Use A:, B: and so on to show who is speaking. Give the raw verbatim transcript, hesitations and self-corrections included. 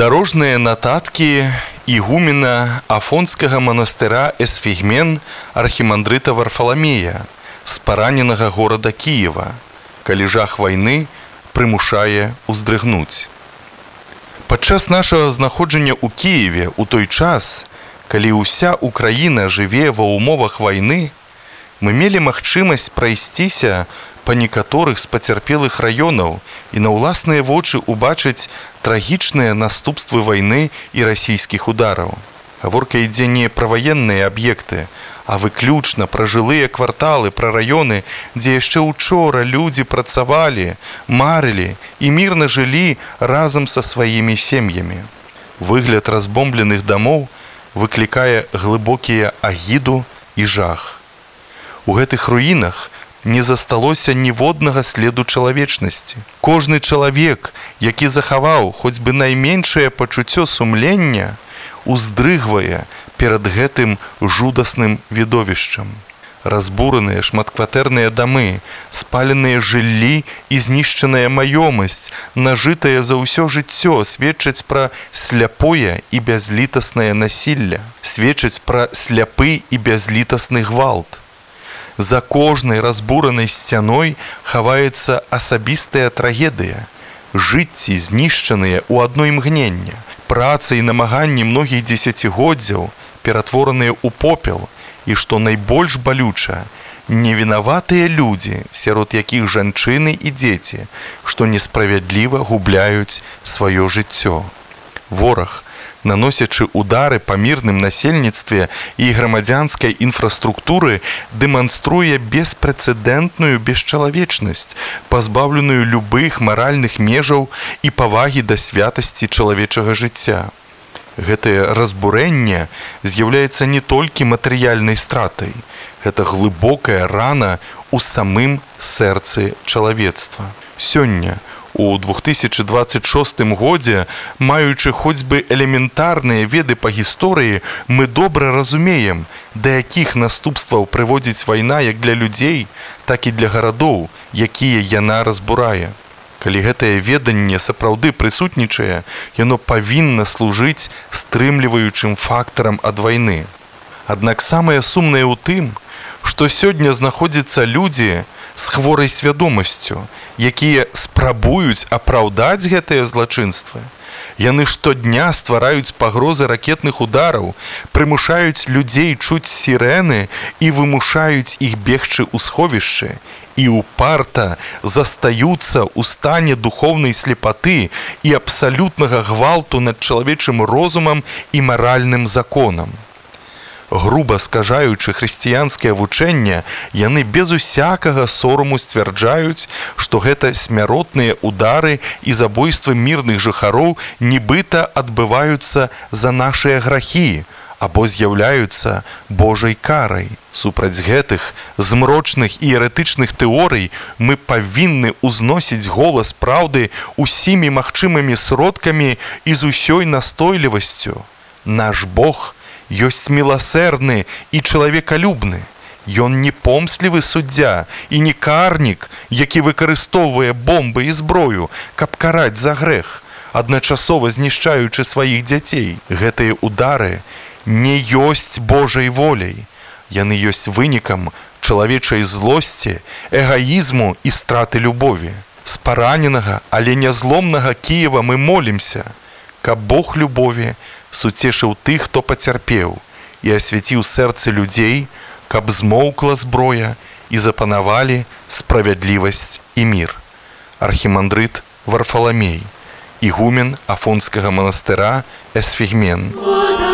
A: Дорожныя нататкі ігумена Афонскага манастыра Эсфігмен архімандрыта Варфаламея з параненага горада Кіева, калі жах вайны прымушае уздрыгнуць. Падчас нашага знаходжання ў Кіеве ў той час, калі ўся Украіна жыве ва ўмовах вайны, мы мелі магчымасць прайсціся па некаторых з пацярпелых раёнаў і на ўласныя вочы ўбачыць трагічныя наступствы вайны і расійскіх удараў. Гаворка ідзе не пра ваенныя аб'екты, а выключна пра жылыя кварталы, пра раёны, дзе яшчэ учора людзі працавалі, марылі і мірна жылі разам са сваімі сем'ямі. Выгляд разбомбленых дамоў выклікае глыбокія агіду і жах. У гэтых руінах не засталося ніводнага следу чалавечнасці. Кожны чалавек, які захаваў хоць бы найменшае пачуццё сумлення, уздрыгвае перад гэтым жудасным відовішчам. Разбураныя шматкватэрныя дамы, спаленыя жыллі і знішчаная маёмасць, нажытая за ўсё жыццё, сведчаць пра сляпое і бязлітаснае насілля, сведчаць пра сляпы і бязлітасны гвалт. За кожнай разбуранай сцяной хаваецца асабістая трагедыя, жыцці знішчаныя ў адно імгненне, праца і намаганні многіх дзесяцігоддзяў ператвораныя ў попел, і, што найбольш балюча, невінаватыя людзі, сярод якіх жанчыны і дзеці, што несправядліва губляюць сваё жыццё. Вораг, наносячы удары па мірным насельніцтве і грамадзянскай інфраструктуры, дэманструе беспрэцэдэнтную бесчалавечнасць, пазбаўленую любых маральных межаў і павагі да святасці чалавечага жыцця. Гэтае разбурэнне з'яўляецца не толькі матэрыяльнай стратай, гэта глыбокая рана ў самым сэрцы чалавецтва. Сёння, у две тысячи двадцать шостым годзе, маючы хоць бы элементарныя веды па гісторыі, мы добра разумеем, да якіх наступстваў прыводзіць вайна як для людзей, так і для гарадоў, якія яна разбурае. Калі гэтае веданне сапраўды прысутнічае, яно павінна служыць стрымліваючым фактарам ад вайны. Аднак самае сумнае ў тым, што сёння знаходзяцца людзі з хворай свядомасцю, якія спрабуюць апраўдаць гэтыя злачынствы. Яны штодня ствараюць пагрозы ракетных удараў, прымушаюць людзей чуць сірэны і вымушаюць іх бегчы ў сховішчы, і упарта застаюцца ў стане духоўнай слепаты і абсалютнага гвалту над чалавечым розумам і маральным законам. Груба скажаючы хрысціянскае вучэнне, яны без усякага сораму сцвярджаюць, што гэта смяротныя удары і забойствы мірных жыхароў нібыта адбываюцца за нашыя грахі, або з'яўляюцца Божай карай. Супраць гэтых змрочных і еретычных тэорый мы павінны ўзносіць голас праўды усімі магчымымі сродкамі і з усёй настойлівасцю. Наш Бог ёсць міласэрны і чалавекалюбны. Ён не помслівы суддзя і не карнік, які выкарыстоўвае бомбы і зброю, каб караць за грэх, адначасова знішчаючы сваіх дзяцей. Гэтыя удары не ёсць Божай воляй. Яны ёсць вынікам чалавечай злосці, эгаізму і страты любові. З параненага, але нязломнага Кіева мы молімся, каб Бог любові суцешыў тых, хто пацярпеў, і асвяціў сэрцы людзей, каб змоўкла зброя і запанавалі справядлівасць і мір. Архімандрыт Варфаламей, ігумен Афонскага манастыра Эсфігмен.